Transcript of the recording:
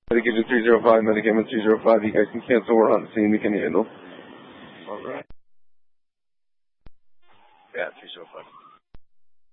Medication 305, Medicament 305. You guys can cancel. We're on the scene. We can handle. All right. Yeah, 305.